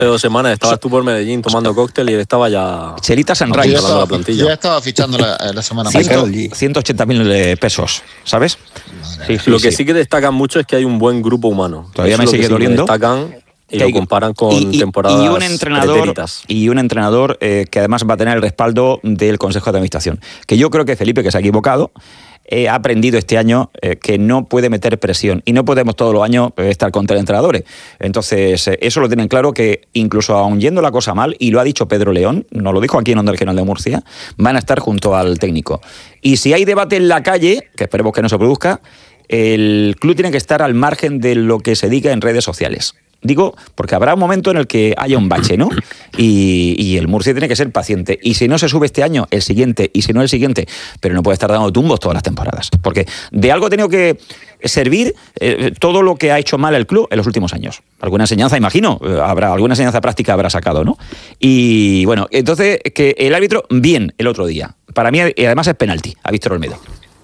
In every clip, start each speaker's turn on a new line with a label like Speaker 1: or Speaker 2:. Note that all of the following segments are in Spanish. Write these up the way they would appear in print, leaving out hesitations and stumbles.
Speaker 1: 2 semanas estabas tú por Medellín tomando cóctel y él estaba ya...
Speaker 2: Chelita Sunrise.
Speaker 3: Yo estaba fichando la semana pasada.
Speaker 2: 180.000 pesos, ¿sabes?
Speaker 1: Sí, lo que sí que destacan mucho es que hay un buen grupo humano.
Speaker 2: Todavía me sigue doliendo.
Speaker 1: Destacan y lo comparan con temporadas pretéritas.
Speaker 2: Y un entrenador que además va a tener el respaldo del Consejo de Administración. Que yo creo que Felipe, que se ha equivocado, ha aprendido este año que no puede meter presión y no podemos todos los años estar contra entrenadores. Entonces, eso lo tienen claro, que incluso aun yendo la cosa mal, y lo ha dicho Pedro León, nos lo dijo aquí en Onda Regional de Murcia, van a estar junto al técnico. Y si hay debate en la calle, que esperemos que no se produzca, el club tiene que estar al margen de lo que se diga en redes sociales. Digo, porque habrá un momento en el que haya un bache, ¿no? Y el Murcia tiene que ser paciente. Y si no se sube este año, el siguiente, y si no el siguiente, pero no puede estar dando tumbos todas las temporadas. Porque de algo ha tenido que servir todo lo que ha hecho mal el club en los últimos años. Alguna enseñanza, imagino, alguna enseñanza práctica habrá sacado, ¿no? Y bueno, entonces, que el árbitro, bien, el otro día. Para mí, además, es penalti a Víctor Olmedo.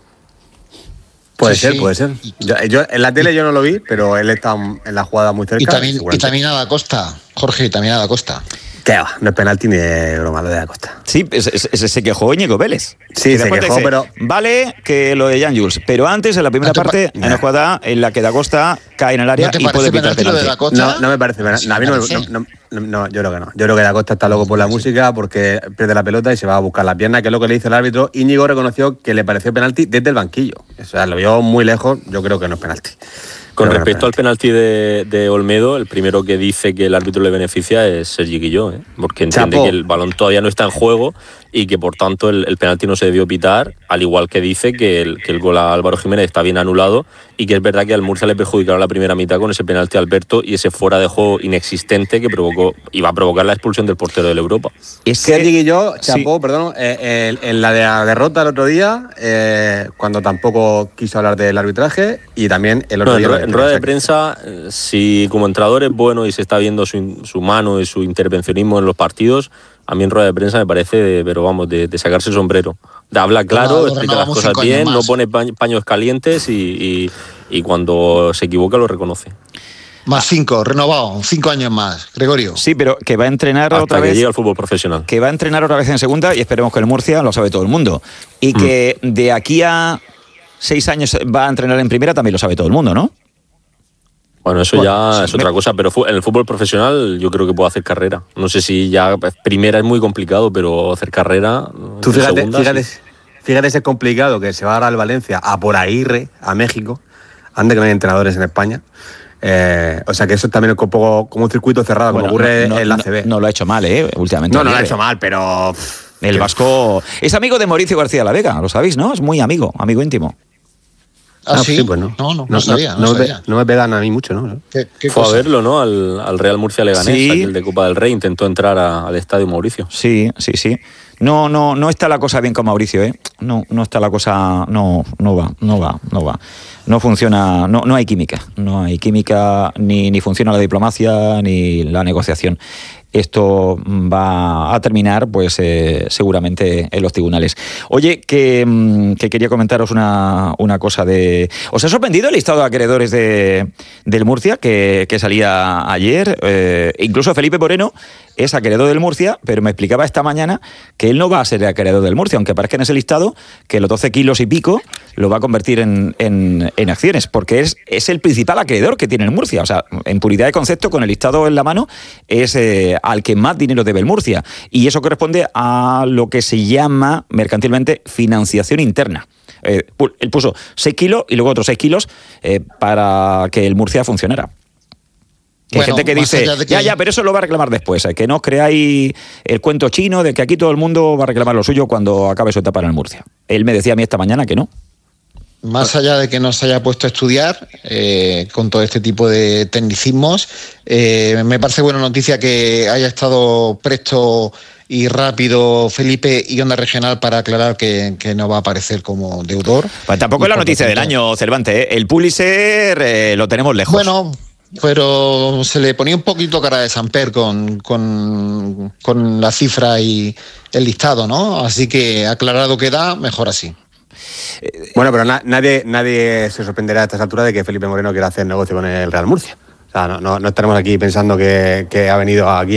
Speaker 4: Puede ser. Yo en la tele yo no lo vi, pero él está en la jugada muy cerca.
Speaker 3: Y también a Da Costa, Jorge, y también a Da Costa.
Speaker 4: ¿Qué va? No es penalti ni de broma lo de Da Costa.
Speaker 2: Sí, se quejó Íñigo Vélez.
Speaker 4: Sí, se quejó, pero...
Speaker 2: Vale que lo de Jan Jules, pero antes, en la primera parte, hay una jugada en la que Da Costa cae en el área y puede pitar penalti.
Speaker 4: No me parece penalti. A mí no, yo creo que no. Yo creo que Da Costa está loco por la música porque pierde la pelota y se va a buscar la pierna, que es lo que le dice el árbitro. Íñigo reconoció que le pareció penalti desde el banquillo. O sea, lo vio muy lejos, yo creo que no es penalti.
Speaker 1: Con respecto al penalti de Olmedo, el primero que dice que el árbitro le beneficia es Sergi Guilló, porque entiende que el balón todavía no está en juego y que por tanto el penalti no se debió pitar, al igual que dice que el gol a Álvaro Jiménez está bien anulado y que es verdad que al Murcia le perjudicaron la primera mitad con ese penalti a Alberto y ese fuera de juego inexistente que iba a provocar la expulsión del portero del Europa.
Speaker 4: Sergi Guilló, chapó, perdón, en la derrota el otro día, cuando tampoco quiso hablar del arbitraje, y también el otro día...
Speaker 1: En rueda de prensa, si como entrenador es bueno y se está viendo su mano y su intervencionismo en los partidos, a mí en rueda de prensa me parece, pero vamos, de sacarse el sombrero. Habla claro, explica las cosas bien, no pone paños calientes y cuando se equivoca lo reconoce.
Speaker 3: Más 5, renovado, 5 años más, Gregorio.
Speaker 2: Sí, pero que va a entrenar
Speaker 1: hasta
Speaker 2: otra vez.
Speaker 1: Que llegue al fútbol profesional.
Speaker 2: Que va a entrenar otra vez en segunda y esperemos que el Murcia lo sabe todo el mundo. Y que de aquí a 6 años va a entrenar en primera también lo sabe todo el mundo, ¿no?
Speaker 1: Bueno, eso ya es otra cosa, pero en el fútbol profesional yo creo que puedo hacer carrera. No sé si ya primera es muy complicado, pero hacer carrera...
Speaker 4: Tú fíjate si es complicado que se va ahora al Valencia, a por Aguirre, a México, antes que no hay entrenadores en España. O sea que eso también es un poco como un circuito cerrado, como ocurre en la ACB.
Speaker 2: No lo ha hecho mal, últimamente.
Speaker 4: No lo ha hecho mal, pero...
Speaker 2: El vasco es amigo de Mauricio García La Vega, lo sabéis, ¿no? Es muy amigo íntimo.
Speaker 3: Sí,
Speaker 4: pues no.
Speaker 3: No sabía.
Speaker 4: No me pegan a mí mucho, ¿no?
Speaker 3: ¿Qué
Speaker 1: Fue
Speaker 3: cosa?
Speaker 1: a verlo, ¿no? Al Real Murcia Leganés,
Speaker 2: sí.
Speaker 1: aquel de Copa del Rey, intentó entrar al estadio Mauricio.
Speaker 2: Sí. No está la cosa bien con Mauricio, ¿eh? No está la cosa... No va. No funciona, no hay química. No hay química, ni funciona la diplomacia, ni la negociación. Esto va a terminar, pues seguramente en los tribunales. Oye, que quería comentaros una cosa de... ¿Os ha sorprendido el listado de acreedores del Murcia que salía ayer? Incluso Felipe Moreno es acreedor del Murcia, pero me explicaba esta mañana que él no va a ser acreedor del Murcia, aunque parezca en ese listado que los 12 kilos y pico lo va a convertir en acciones, porque es el principal acreedor que tiene el Murcia. O sea, en puridad de concepto, con el listado en la mano, es al que más dinero debe el Murcia. Y eso corresponde a lo que se llama mercantilmente financiación interna. Él puso 6 kilos y luego otros 6 kilos para que el Murcia funcionara. Que hay gente que dice, ya, pero eso lo va a reclamar después. Que no os creáis el cuento chino de que aquí todo el mundo va a reclamar lo suyo cuando acabe su etapa en el Murcia. Él me decía a mí esta mañana que no.
Speaker 3: Más allá de que no se haya puesto a estudiar con todo este tipo de tecnicismos, me parece buena noticia que haya estado presto y rápido Felipe y Onda Regional para aclarar que no va a aparecer como deudor.
Speaker 2: Pues tampoco es la noticia del año, Cervantes, ¿eh? El Pulitzer lo tenemos lejos.
Speaker 3: Bueno, pero se le ponía un poquito cara de Samper con la cifra y el listado, ¿no? Así que aclarado queda, mejor así.
Speaker 4: Bueno, pero nadie se sorprenderá a estas alturas de que Felipe Moreno quiera hacer negocio con el Real Murcia. O No estaremos aquí pensando que ha venido aquí